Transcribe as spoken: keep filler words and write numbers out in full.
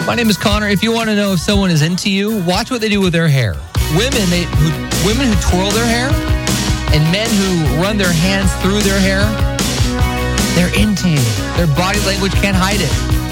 My name is Connor. If you want to know if someone is into you, watch what they do with their hair. Women, they who, women who twirl their hair and men who run their hands through their hair, they're into you. Their body language can't hide it.